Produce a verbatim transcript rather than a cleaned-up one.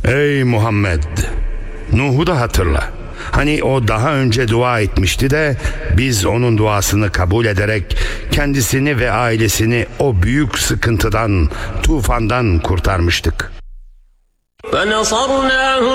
Ey Muhammed! Nuh'u da hatırla. Hani o daha önce dua etmişti de biz onun duasını kabul ederek kendisini ve ailesini o büyük sıkıntıdan, tufandan kurtarmıştık.